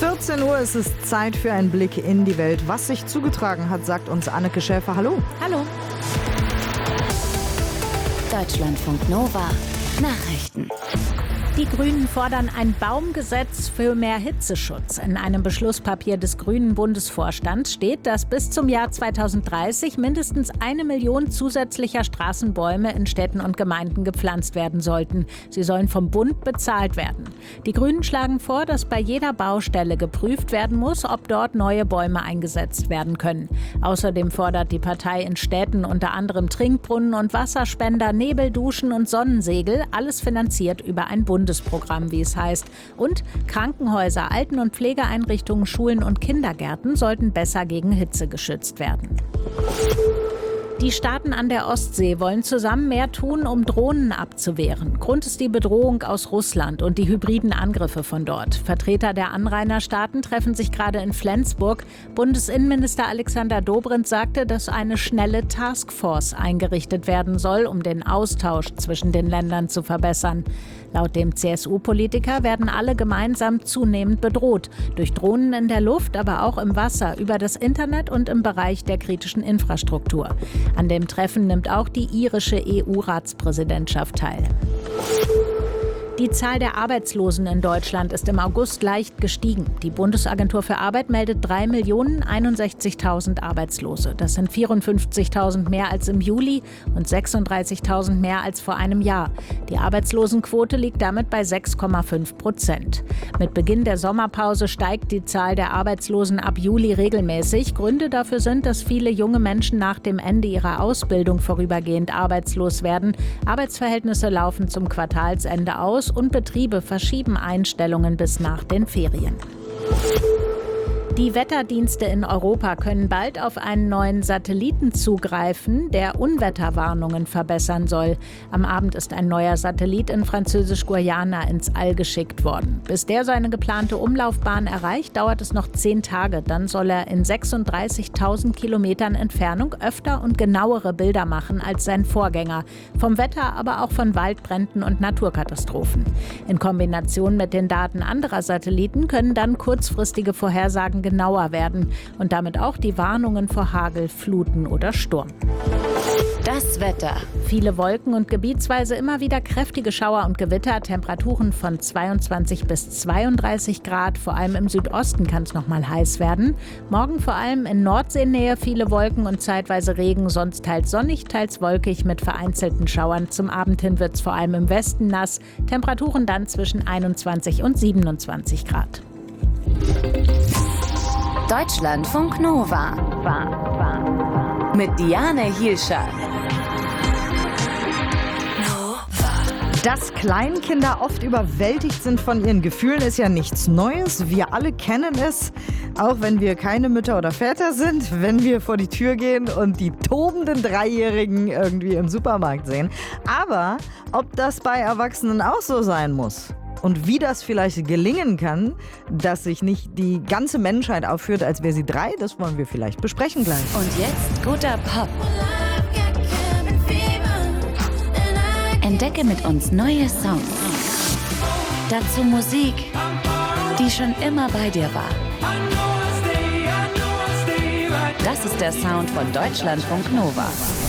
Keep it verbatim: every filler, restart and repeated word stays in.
vierzehn Uhr ist es Zeit für einen Blick in die Welt. Was sich zugetragen hat, sagt uns Anneke Schäfer. Hallo. Hallo. Deutschlandfunk Nova. Nachrichten. Die Grünen fordern ein Baumgesetz für mehr Hitzeschutz. In einem Beschlusspapier des Grünen Bundesvorstands steht, dass bis zum Jahr zweitausenddreißig mindestens eine Million zusätzlicher Straßenbäume in Städten und Gemeinden gepflanzt werden sollten. Sie sollen vom Bund bezahlt werden. Die Grünen schlagen vor, dass bei jeder Baustelle geprüft werden muss, ob dort neue Bäume eingesetzt werden können. Außerdem fordert die Partei in Städten unter anderem Trinkbrunnen und Wasserspender, Nebelduschen und Sonnensegel, alles finanziert über ein Bundesprogramm. Bundesprogramm, wie es heißt. Und Krankenhäuser, Alten- und Pflegeeinrichtungen, Schulen und Kindergärten sollten besser gegen Hitze geschützt werden. Die Staaten an der Ostsee wollen zusammen mehr tun, um Drohnen abzuwehren. Grund ist die Bedrohung aus Russland und die hybriden Angriffe von dort. Vertreter der Anrainerstaaten treffen sich gerade in Flensburg. Bundesinnenminister Alexander Dobrindt sagte, dass eine schnelle Taskforce eingerichtet werden soll, um den Austausch zwischen den Ländern zu verbessern. Laut dem C S U-Politiker werden alle gemeinsam zunehmend bedroht. Durch Drohnen in der Luft, aber auch im Wasser, über das Internet und im Bereich der kritischen Infrastruktur. An dem Treffen nimmt auch die irische E U-Ratspräsidentschaft teil. Die Zahl der Arbeitslosen in Deutschland ist im August leicht gestiegen. Die Bundesagentur für Arbeit meldet drei Millionen einundsechzigtausend Arbeitslose. Das sind vierundfünfzigtausend mehr als im Juli und sechsunddreißigtausend mehr als vor einem Jahr. Die Arbeitslosenquote liegt damit bei sechs Komma fünf Prozent. Mit Beginn der Sommerpause steigt die Zahl der Arbeitslosen ab Juli regelmäßig. Gründe dafür sind, dass viele junge Menschen nach dem Ende ihrer Ausbildung vorübergehend arbeitslos werden. Arbeitsverhältnisse laufen zum Quartalsende aus und Betriebe verschieben Einstellungen bis nach den Ferien. Die Wetterdienste in Europa können bald auf einen neuen Satelliten zugreifen, der Unwetterwarnungen verbessern soll. Am Abend ist ein neuer Satellit in Französisch-Guayana ins All geschickt worden. Bis der seine geplante Umlaufbahn erreicht, dauert es noch zehn Tage. Dann soll er in sechsunddreißigtausend Kilometern Entfernung öfter und genauere Bilder machen als sein Vorgänger. Vom Wetter, aber auch von Waldbränden und Naturkatastrophen. In Kombination mit den Daten anderer Satelliten können dann kurzfristige Vorhersagen genauer werden und damit auch die Warnungen vor Hagel, Fluten oder Sturm. Das Wetter. Viele Wolken und gebietsweise immer wieder kräftige Schauer und Gewitter, Temperaturen von zweiundzwanzig bis zweiunddreißig Grad. Vor allem im Südosten kann es noch mal heiß werden. Morgen vor allem in Nordseenähe viele Wolken und zeitweise Regen, sonst teils sonnig, teils wolkig mit vereinzelten Schauern. Zum Abend hin wird es vor allem im Westen nass. Temperaturen dann zwischen einundzwanzig und siebenundzwanzig Grad. Deutschlandfunk Nova. War, war. Mit Diane Hielscher. Dass Kleinkinder oft überwältigt sind von ihren Gefühlen, ist ja nichts Neues. Wir alle kennen es, auch wenn wir keine Mütter oder Väter sind, wenn wir vor die Tür gehen und die tobenden Dreijährigen irgendwie im Supermarkt sehen. Aber ob das bei Erwachsenen auch so sein muss? Und wie das vielleicht gelingen kann, dass sich nicht die ganze Menschheit aufführt, als wäre sie drei, das wollen wir vielleicht besprechen gleich. Und jetzt guter Pop. Entdecke mit uns neue Songs. Dazu Musik, die schon immer bei dir war. Das ist der Sound von Deutschlandfunk Nova.